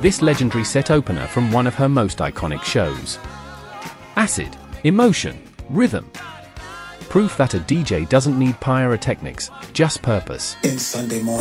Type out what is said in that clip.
this legendary set opener from one of her most iconic shows. Acid, emotion, rhythm. Proof that a DJ doesn't need pyrotechnics, just purpose. In Sunday morning.